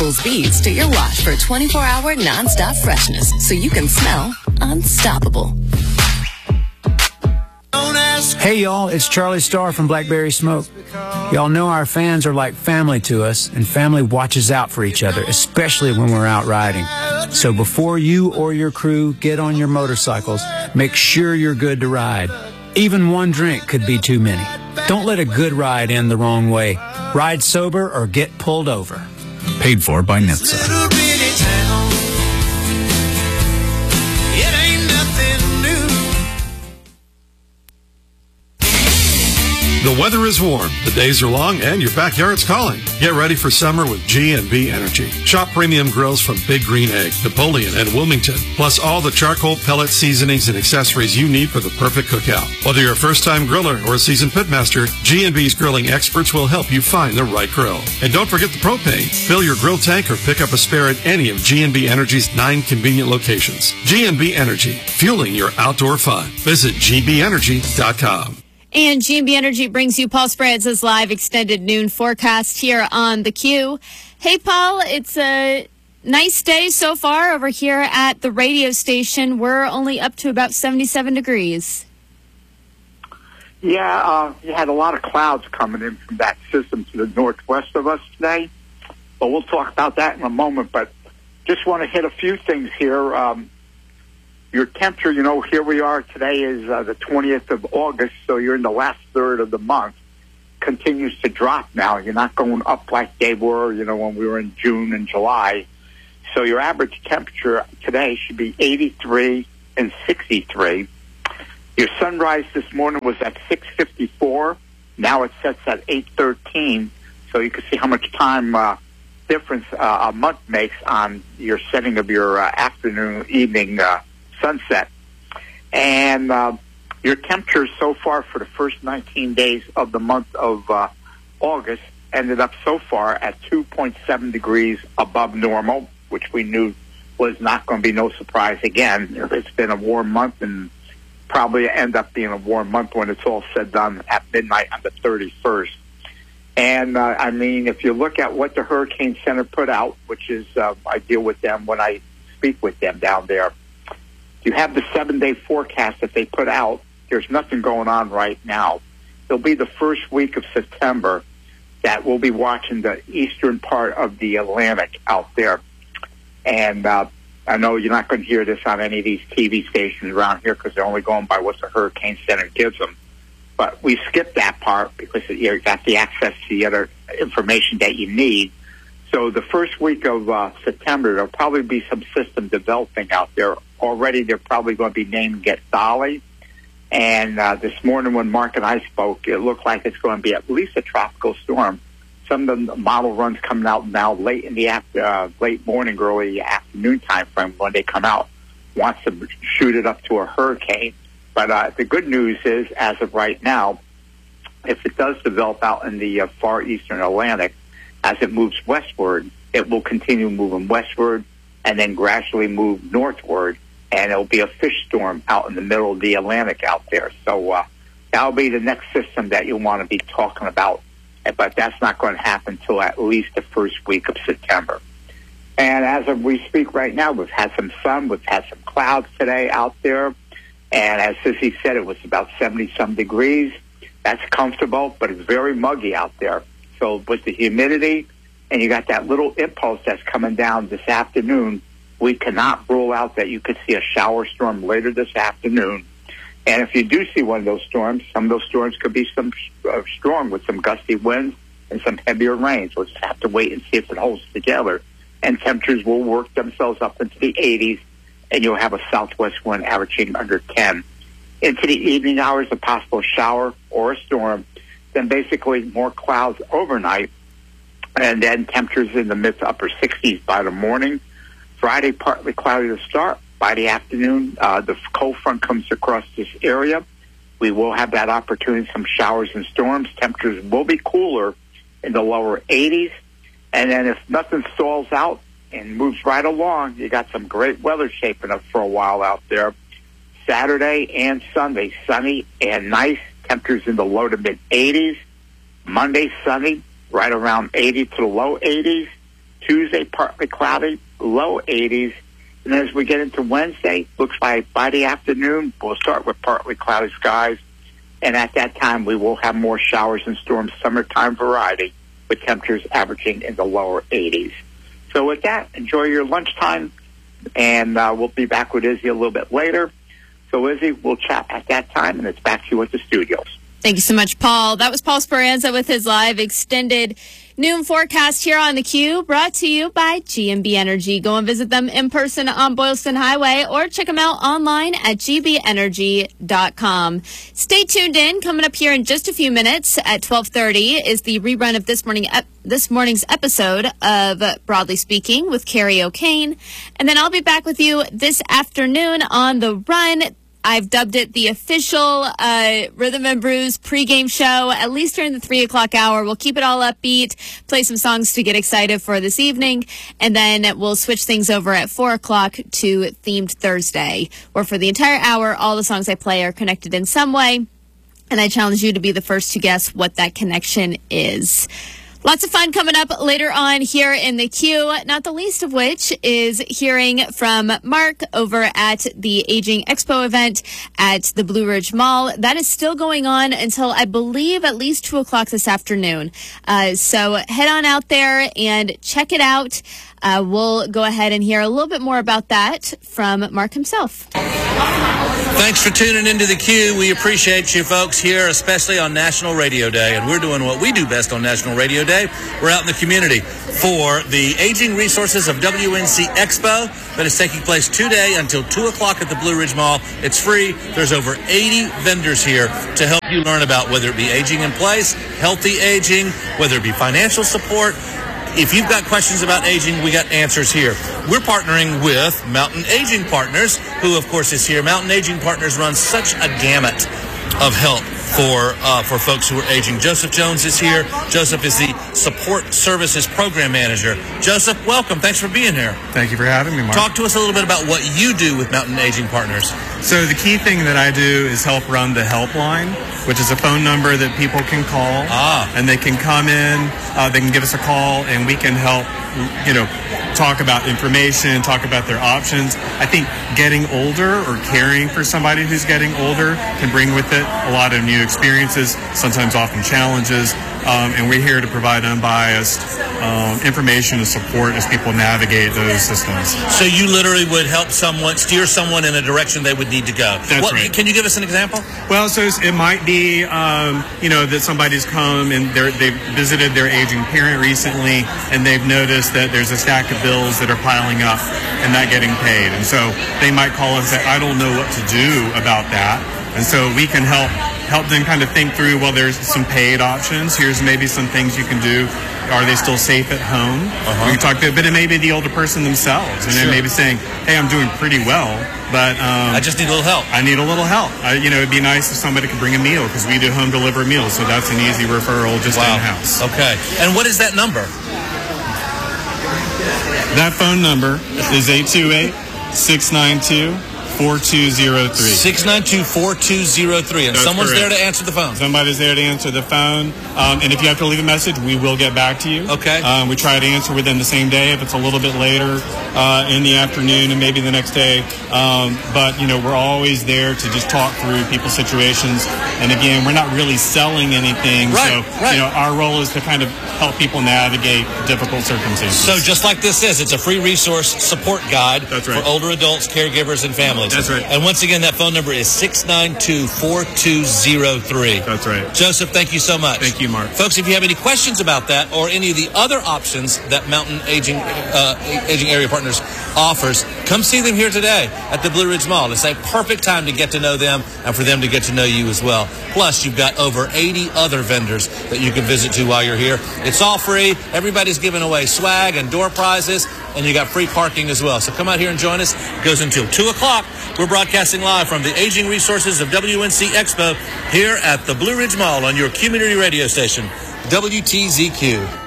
Eagles beads to your wash for 24-hour nonstop freshness so you can smell unstoppable. Hey y'all, it's Charlie Starr from Blackberry Smoke. Y'all know our fans are like family to us, and family watches out for each other, especially when we're out riding. So before you or your crew get on your motorcycles, make sure you're good to ride. Even one drink could be too many. Don't let a good ride end the wrong way. Ride sober or get pulled over. Paid for by NHTSA. The weather is warm, the days are long, and your backyard's calling. Get ready for summer with G&B Energy. Shop premium grills from Big Green Egg, Napoleon, and Wilmington, plus all the charcoal, pellet, seasonings, and accessories you need for the perfect cookout. Whether you're a first-time griller or a seasoned pitmaster, G&B's grilling experts will help you find the right grill. And don't forget the propane. Fill your grill tank or pick up a spare at any of G&B Energy's 9 convenient locations. G&B Energy, fueling your outdoor fun. Visit gbeenergy.com. And G&B Energy brings you Paul Sperranza's live extended noon forecast here on the Q. Hey, Paul, it's a nice day so far over here at the radio station. We're only up to about 77 degrees. Yeah, you had a lot of clouds coming in from that system to the northwest of us today. But we'll talk about that in a moment. But just want to hit a few things here. Your temperature, here we are. Today is the 20th of August, so you're in the last third of the month. Continues to drop now. You're not going up like they were, when we were in June and July. So your average temperature today should be 83 and 63. Your sunrise this morning was at 6:54. Now it sets at 8:13. So you can see how much time difference a month makes on your setting of your afternoon, evening sunset. And your temperature so far for the first 19 days of the month of August ended up so far at 2.7 degrees above normal, which we knew was not going to be no surprise again. It's been a warm month and probably end up being a warm month when it's all said done at midnight on the 31st. And, if you look at what the Hurricane Center put out, which is I deal with them when I speak with them down there, you have the 7-day forecast that they put out. There's nothing going on right now. It'll be the first week of September that we'll be watching the eastern part of the Atlantic out there. And I know you're not going to hear this on any of these TV stations around here because they're only going by what the Hurricane Center gives them. But we skipped that part because you got the access to the other information that you need. So the first week of September, there'll probably be some system developing out there. Already they're probably going to be named Get Dolly. And this morning when Mark and I spoke, it looked like it's going to be at least a tropical storm. Some of the model runs coming out now late in the late morning, early afternoon time frame when they come out, wants to shoot it up to a hurricane. But the good news is, as of right now, if it does develop out in the far eastern Atlantic, as it moves westward, it will continue moving westward and then gradually move northward, and it'll be a fish storm out in the middle of the Atlantic out there. So that'll be the next system that you'll want to be talking about, but that's not going to happen until at least the first week of September. And as of we speak right now, we've had some sun, we've had some clouds today out there, and as Sissy said, it was about 70-some degrees. That's comfortable, but it's very muggy out there. So with the humidity, and you got that little impulse that's coming down this afternoon, we cannot rule out that you could see a shower storm later this afternoon. And if you do see one of those storms, some of those storms could be some strong with some gusty winds and some heavier rains. We'll just have to wait and see if it holds together. And temperatures will work themselves up into the 80s, and you'll have a southwest wind averaging under 10. Into the evening hours, a possible shower or a storm, then basically more clouds overnight, and then temperatures in the mid to upper 60s by the morning. Friday, partly cloudy to start. By the afternoon, the cold front comes across this area. We will have that opportunity, some showers and storms. Temperatures will be cooler in the lower 80s. And then if nothing stalls out and moves right along, you got some great weather shaping up for a while out there. Saturday and Sunday, sunny and nice. Temperatures in the low to mid 80s. Monday, sunny, right around 80 to the low 80s. Tuesday, partly cloudy, low 80s. And as we get into Wednesday, looks like by the afternoon, we'll start with partly cloudy skies. And at that time, we will have more showers and storms, summertime variety, with temperatures averaging in the lower 80s. So with that, enjoy your lunchtime, and we'll be back with Izzy a little bit later. So, Izzy, we'll chat at that time, and it's back to you at the studios. Thank you so much, Paul. That was Paul Speranza with his live extended noon forecast here on the Q, brought to you by GMB Energy. Go and visit them in person on Boylston Highway or check them out online at gbenergy.com. Stay tuned in. Coming up here in just a few minutes at 12:30 is the rerun of this morning's episode of Broadly Speaking with Carrie O'Kane. And then I'll be back with you this afternoon on The Run. I've dubbed it the official Rhythm and Brews pregame show, at least during the 3 o'clock hour. We'll keep it all upbeat, play some songs to get excited for this evening, and then we'll switch things over at 4 o'clock to Themed Thursday, where for the entire hour, all the songs I play are connected in some way, and I challenge you to be the first to guess what that connection is. Lots of fun coming up later on here in the Q, not the least of which is hearing from Mark over at the Aging Expo event at the Blue Ridge Mall. That is still going on until, I believe, at least 2 o'clock this afternoon. So head on out there and check it out. We'll go ahead and hear a little bit more about that from Mark himself. Thanks for tuning into the Q. We appreciate you folks here, especially on National Radio Day. And we're doing what we do best on National Radio Day. We're out in the community for the Aging Resources of WNC Expo that is taking place today until 2 o'clock at the Blue Ridge Mall. It's free. There's over 80 vendors here to help you learn about whether it be aging in place, healthy aging, whether it be financial support. If you've got questions about aging, we got answers here. We're partnering with Mountain Aging Partners, who, of course, is here. Mountain Aging Partners runs such a gamut of help for folks who are aging. Joseph Jones is here. Joseph is the Support Services Program Manager. Joseph, welcome. Thanks for being here. Thank you for having me, Mark. Talk to us a little bit about what you do with Mountain Aging Partners. So the key thing that I do is help run the helpline, which is a phone number that people can call. And they can come in, they can give us a call, and we can help, talk about information, talk about their options. I think getting older or caring for somebody who's getting older can bring with it a lot of new experiences, sometimes often challenges, and we're here to provide unbiased information and support as people navigate those systems. So you literally would help steer someone in a direction they would need to go. That's right. Can you give us an example? Well, so it might be, that somebody's come and they've visited their aging parent recently, and they've noticed that there's a stack of bills that are piling up and not getting paid. And so they might call and say, I don't know what to do about that. And so we can help them kind of think through, well, there's some paid options. Here's maybe some things you can do. Are they still safe at home? We can talk to it, but it may be the older person themselves. And they may be saying, hey, I'm doing pretty well, but I just need a little help. I need a little help. It'd be nice if somebody could bring a meal, because we do home delivered meals. So that's an easy referral just in-house. Okay. And what is that number? That phone number is 828-692-4203. 692-4203. And someone's there to answer the phone. Somebody's there to answer the phone. And if you have to leave a message, we will get back to you. Okay. We try to answer within the same day. If it's a little bit later in the afternoon and maybe the next day. But we're always there to just talk through people's situations. And again, we're not really selling anything. Right, so, our role is to kind of help people navigate difficult circumstances. So just like this is, it's a free resource support guide for older adults, caregivers, and families. That's right. And once again, that phone number is 692-4203. That's right. Joseph, thank you so much. Thank you, Mark. Folks, if you have any questions about that or any of the other options that Mountain Aging Area Partners offers, come see them here today at the Blue Ridge Mall. It's a perfect time to get to know them and for them to get to know you as well. Plus, you've got over 80 other vendors that you can visit to while you're here. It's all free. Everybody's giving away swag and door prizes, and you got free parking as well. So come out here and join us. It goes until 2 o'clock. We're broadcasting live from the Aging Resources of WNC Expo here at the Blue Ridge Mall on your community radio station, WTZQ.